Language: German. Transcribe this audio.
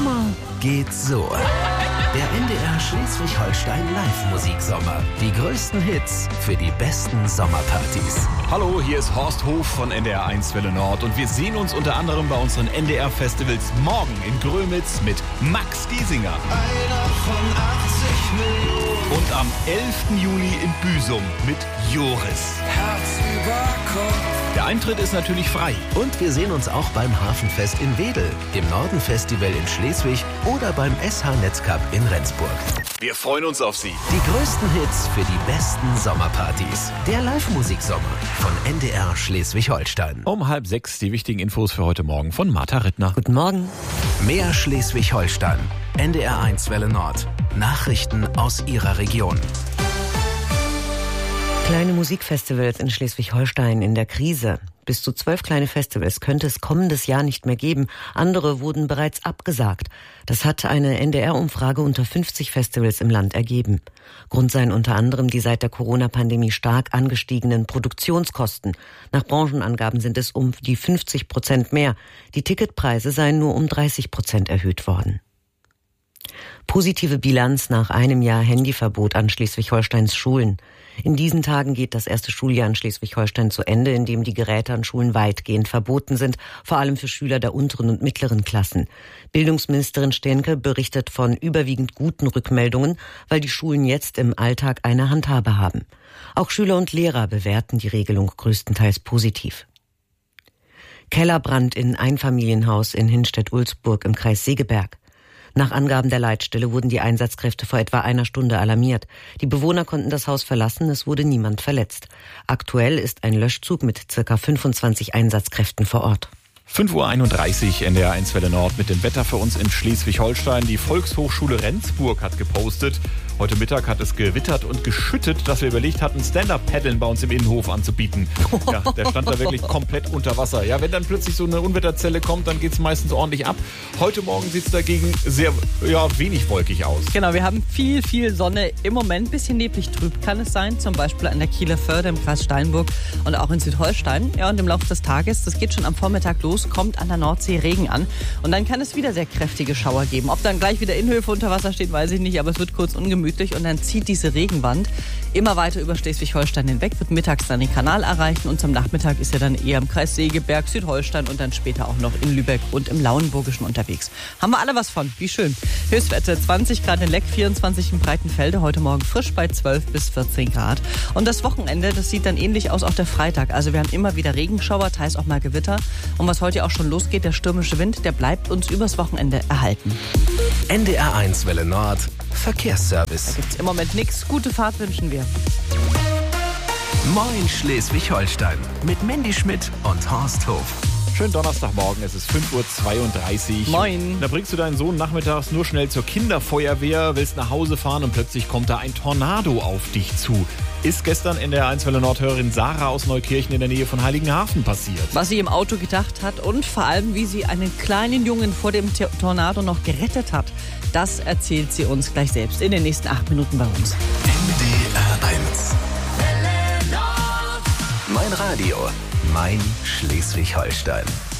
Sommer geht so. Der NDR Schleswig-Holstein Live-Musiksommer. Die größten Hits für die besten Sommerpartys. Hallo, hier ist Horst Hof von NDR 1 Welle Nord und wir sehen uns unter anderem bei unseren NDR-Festivals morgen in Grömitz mit Max Giesinger. Einer von 80 Millionen. Und am 11. Juni in Büsum mit Joris. Herz über Kopf. Der Eintritt ist natürlich frei. Und wir sehen uns auch beim Hafenfest in Wedel, dem Norden-Festival in Schleswig oder beim SH-Netzcup in Rendsburg. Wir freuen uns auf Sie. Die größten Hits für die besten Sommerpartys. Der Live-Musiksommer von NDR Schleswig-Holstein. Um 5:30 die wichtigen Infos für heute Morgen von Martha Rittner. Guten Morgen. Mehr Schleswig-Holstein. NDR 1 Welle Nord. Nachrichten aus Ihrer Region. Kleine Musikfestivals in Schleswig-Holstein in der Krise. Bis zu 12 kleine Festivals könnte es kommendes Jahr nicht mehr geben. Andere wurden bereits abgesagt. Das hat eine NDR-Umfrage unter 50 Festivals im Land ergeben. Grund seien unter anderem die seit der Corona-Pandemie stark angestiegenen Produktionskosten. Nach Branchenangaben sind es um die 50% mehr. Die Ticketpreise seien nur um 30% erhöht worden. Positive Bilanz nach einem Jahr Handyverbot an Schleswig-Holsteins Schulen. In diesen Tagen geht das erste Schuljahr in Schleswig-Holstein zu Ende, in dem die Geräte an Schulen weitgehend verboten sind, vor allem für Schüler der unteren und mittleren Klassen. Bildungsministerin Steenke berichtet von überwiegend guten Rückmeldungen, weil die Schulen jetzt im Alltag eine Handhabe haben. Auch Schüler und Lehrer bewerten die Regelung größtenteils positiv. Kellerbrand in Einfamilienhaus in Hinstedt-Ulzburg im Kreis Segeberg. Nach Angaben der Leitstelle wurden die Einsatzkräfte vor etwa einer Stunde alarmiert. Die Bewohner konnten das Haus verlassen, es wurde niemand verletzt. Aktuell ist ein Löschzug mit ca. 25 Einsatzkräften vor Ort. 5:31 Uhr NDR 1 Welle Nord mit dem Wetter für uns in Schleswig-Holstein. Die Volkshochschule Rendsburg hat gepostet. Heute Mittag hat es gewittert und geschüttet, dass wir überlegt hatten, Stand-Up-Paddeln bei uns im Innenhof anzubieten. Ja, der stand da wirklich komplett unter Wasser. Ja, wenn dann plötzlich so eine Unwetterzelle kommt, dann geht es meistens ordentlich ab. Heute Morgen sieht es dagegen sehr wenig wolkig aus. Genau, wir haben viel Sonne. Im Moment ein bisschen neblig trüb kann es sein, zum Beispiel an der Kieler Förde im Kreis Steinburg und auch in Südholstein. Ja, und im Laufe des Tages, das geht schon am Vormittag los, kommt an der Nordsee Regen an. Und dann kann es wieder sehr kräftige Schauer geben. Ob dann gleich wieder Innenhöfe unter Wasser stehen, weiß ich nicht, aber es wird kurz ungemütlich und dann zieht diese Regenwand immer weiter über Schleswig-Holstein hinweg, wird mittags dann den Kanal erreichen und zum Nachmittag ist er dann eher im Kreis Segeberg, Südholstein und dann später auch noch in Lübeck und im Lauenburgischen unterwegs. Haben wir alle was von, wie schön. Höchstwerte 20 Grad in Leck, 24 in Breitenfelde, heute Morgen frisch bei 12 bis 14 Grad. Und das Wochenende, das sieht dann ähnlich aus, auch der Freitag. Also wir haben immer wieder Regenschauer, teils auch mal Gewitter. Und was heute auch schon losgeht, der stürmische Wind, der bleibt uns übers Wochenende erhalten. NDR 1 Welle Nord, Verkehrsservice. Da gibt's im Moment nichts. Gute Fahrt wünschen wir. Moin Schleswig-Holstein mit Mandy Schmidt und Horst Hof. Schönen Donnerstagmorgen, es ist 5:32 Uhr. Moin. Da bringst du deinen Sohn nachmittags nur schnell zur Kinderfeuerwehr, willst nach Hause fahren und plötzlich kommt da ein Tornado auf dich zu. Ist gestern in der 1 Welle Nord-Hörerin Sarah aus Neukirchen in der Nähe von Heiligenhafen passiert. Was sie im Auto gedacht hat und vor allem, wie sie einen kleinen Jungen vor dem Tornado noch gerettet hat, das erzählt sie uns gleich selbst in den nächsten 8 Minuten bei uns. NDR 1. Mein Radio, mein Schleswig-Holstein.